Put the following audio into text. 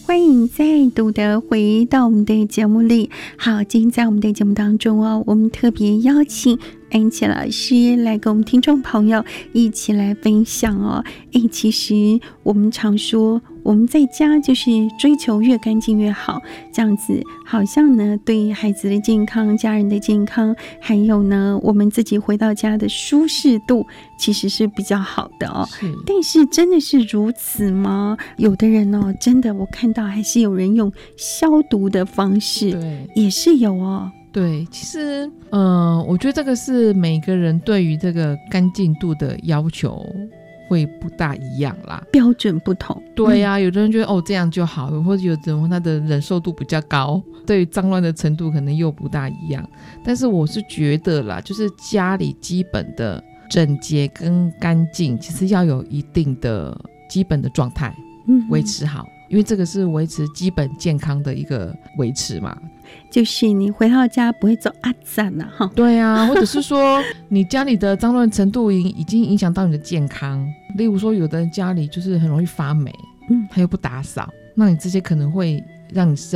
欢迎再度的回到我们的节目里。好，今天在我们的节目当中哦，我们特别邀请安琪老师来跟我们听众朋友一起来分享哦。其实我们常说我们在家就是追求越干净越好，这样子好像呢对孩子的健康、家人的健康，还有呢我们自己回到家的舒适度其实是比较好的哦。但是真的是如此吗？有的人哦，真的我看到还是有人用消毒的方式，对，也是有哦。 对，其实我觉得这个是每个人对于这个干净度的要求会不大一样啦， 标准不同。 对啊，有的人觉得这样就好，或者有的人他的忍受度比较高，对于脏乱的程度可能又不大一样。但是我是觉得啦，就是家里基本的整洁跟干净其实要有一定的基本的状态维持好，因为这个是维持基本健康的一个维持嘛。 就是你回到家不会走阿赞了哈。 对啊，或者是说你家里的脏乱程度已经影响到你的健康，例如说有的人家里就是很容易发霉，他又不打扫，那你这些可能会让你